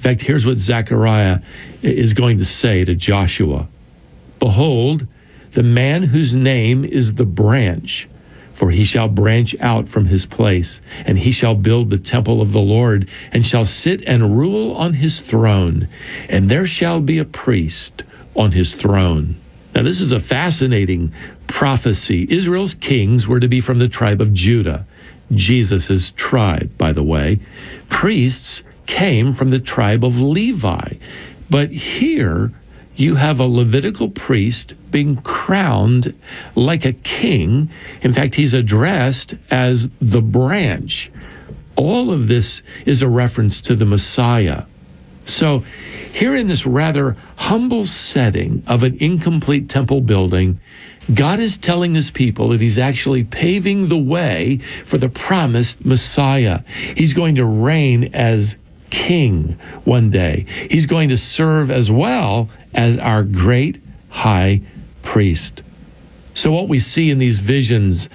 fact, here's what Zechariah is going to say to Joshua. Behold, the man whose name is the branch, for he shall branch out from his place, and he shall build the temple of the Lord, and shall sit and rule on his throne, and there shall be a priest on his throne. Now, this is a fascinating prophecy. Israel's kings were to be from the tribe of Judah, Jesus' tribe, by the way. Priests came from the tribe of Levi. But here you have a Levitical priest being crowned like a king. In fact, he's addressed as the branch. All of this is a reference to the Messiah. So here in this rather humble setting of an incomplete temple building, God is telling his people that he's actually paving the way for the promised Messiah. He's going to reign as king one day. He's going to serve as well as our great high priest. So what we see in these visions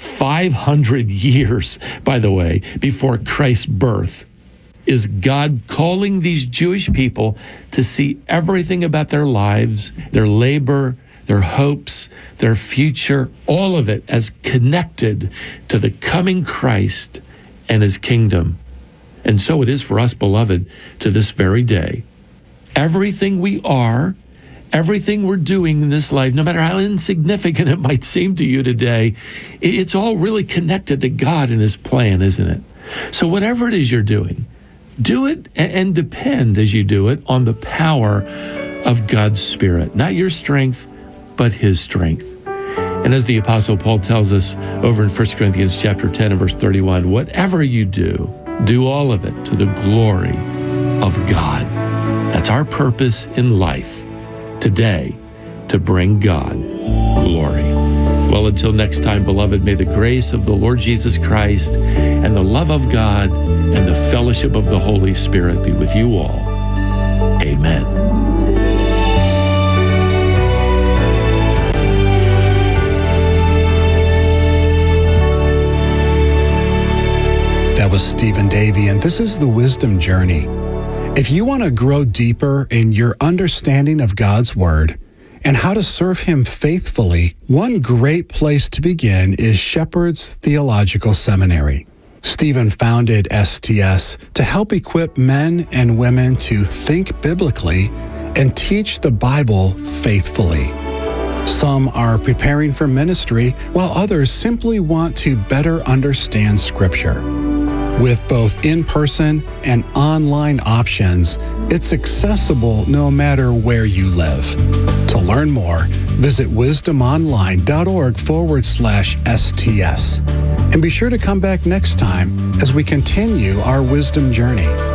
500 years, by the way, before Christ's birth, is God calling these Jewish people to see everything about their lives, their labor, their hopes, their future, all of it as connected to the coming Christ and his kingdom. And so it is for us, beloved, to this very day. Everything we are, everything we're doing in this life, no matter how insignificant it might seem to you today, it's all really connected to God and his plan, isn't it? So whatever it is you're doing, do it and depend as you do it on the power of God's Spirit, not your strength, but his strength. And as the Apostle Paul tells us over in 1 Corinthians chapter 10 and verse 31, whatever you do all of it to the glory of God. That's our purpose in life today, to bring God glory. Well, until next time, beloved, may the grace of the Lord Jesus Christ and the love of God and the fellowship of the Holy Spirit be with you all. Amen. That was Stephen Davey, and this is the Wisdom Journey. If you want to grow deeper in your understanding of God's Word and how to serve him faithfully, one great place to begin is Shepherd's Theological Seminary. Stephen founded STS to help equip men and women to think biblically and teach the Bible faithfully. Some are preparing for ministry, while others simply want to better understand Scripture. With both in-person and online options, it's accessible no matter where you live. To learn more, visit wisdomonline.org/STS. And be sure to come back next time as we continue our wisdom journey.